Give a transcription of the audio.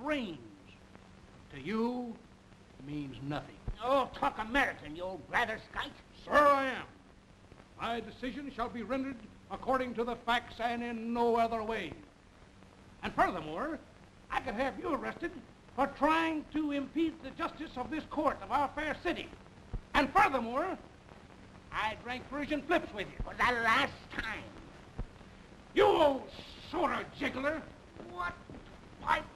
brains to you means nothing. Oh, talk American, you old blatherskite. Sir, I am. My decision shall be rendered according to the facts and in no other way. And furthermore, I could have you arrested for trying to impede the justice of this court of our fair city. And furthermore, I drank Persian flips with you. For the last time. You old sort of jiggler. What? Why,